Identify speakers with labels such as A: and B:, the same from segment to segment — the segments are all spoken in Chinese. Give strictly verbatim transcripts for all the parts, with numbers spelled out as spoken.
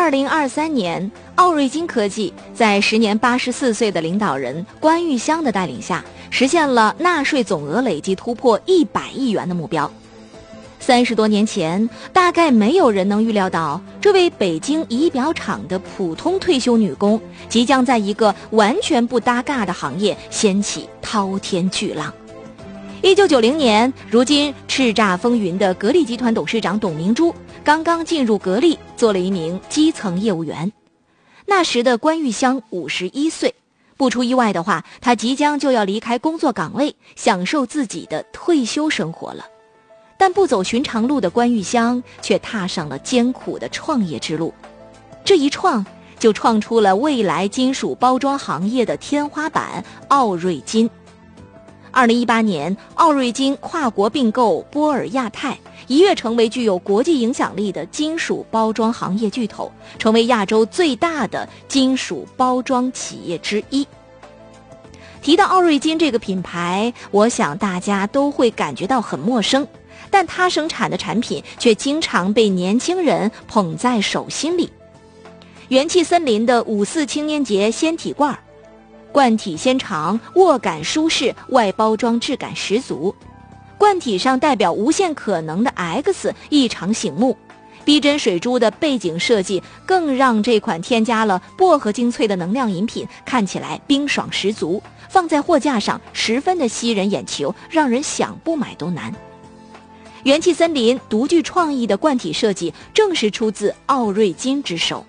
A: 二零二三年，奥瑞金科技在时年八十四岁的领导人关玉香的带领下，实现了纳税总额累计突破一百亿元的目标。三十多年前，大概没有人能预料到，这位北京仪表厂的普通退休女工，即将在一个完全不搭嘎的行业掀起滔天巨浪。一九九零年，如今叱咤风云的格力集团董事长董明珠刚刚进入格力，做了一名基层业务员。那时的关玉香五十一岁，不出意外的话，她即将就要离开工作岗位，享受自己的退休生活了。但不走寻常路的关玉香却踏上了艰苦的创业之路，这一创就创出了未来金属包装行业的天花板奥瑞金。二零一八年，奥瑞金跨国并购波尔亚太，一跃成为具有国际影响力的金属包装行业巨头，成为亚洲最大的金属包装企业之一。提到奥瑞金这个品牌，我想大家都会感觉到很陌生，但它生产的产品却经常被年轻人捧在手心里。元气森林的五四青年节纤体罐，罐体纤长，握感舒适，外包装质感十足。罐体上代表无限可能的 X 异常醒目，逼真水珠的背景设计更让这款添加了薄荷精粹的能量饮品看起来冰爽十足，放在货架上十分的吸人眼球，让人想不买都难。元气森林独具创意的罐体设计正是出自奥瑞金之手。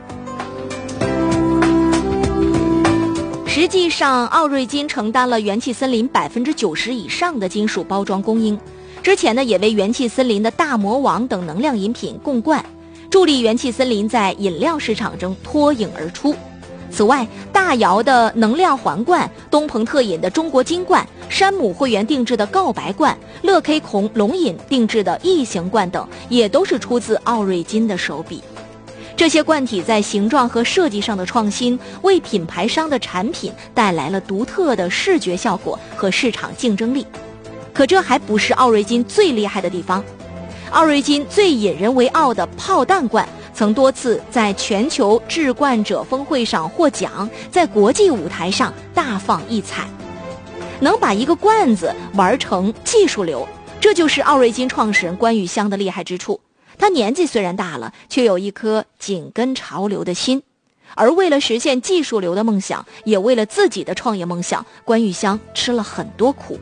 A: 实际上，奥瑞金承担了元气森林百分之九十以上的金属包装供应。之前呢，也为元气森林的大魔王等能量饮品供罐，助力元气森林在饮料市场中脱颖而出。此外，大窑的能量环罐、东鹏特饮的中国金罐、山姆会员定制的告白罐、乐 K 孔龙饮定制的异形罐等，也都是出自奥瑞金的手笔。这些罐体在形状和设计上的创新，为品牌商的产品带来了独特的视觉效果和市场竞争力。可这还不是奥瑞金最厉害的地方。奥瑞金最引人为傲的炮弹罐曾多次在全球制罐者峰会上获奖，在国际舞台上大放异彩。能把一个罐子玩成技术流，这就是奥瑞金创始人关玉香的厉害之处。他年纪虽然大了，却有一颗紧跟潮流的心。而为了实现技术流的梦想，也为了自己的创业梦想，关玉香吃了很多苦。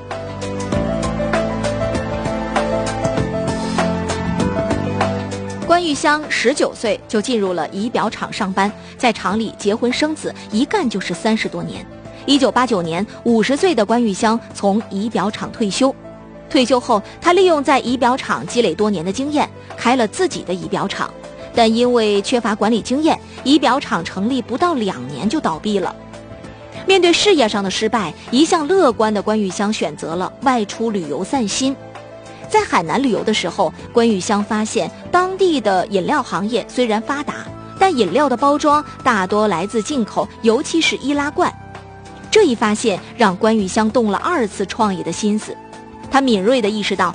A: 关玉香十九岁就进入了仪表厂上班，在厂里结婚生子，一干就是三十多年。一九八九年，五十岁的关玉香从仪表厂退休。退休后，他利用在仪表厂积累多年的经验，开了自己的仪表厂。但因为缺乏管理经验，仪表厂成立不到两年就倒闭了。面对事业上的失败，一向乐观的关玉香选择了外出旅游散心。在海南旅游的时候，关玉香发现当地的饮料行业虽然发达，但饮料的包装大多来自进口，尤其是易拉罐。这一发现让关玉香动了二次创业的心思。他敏锐地意识到，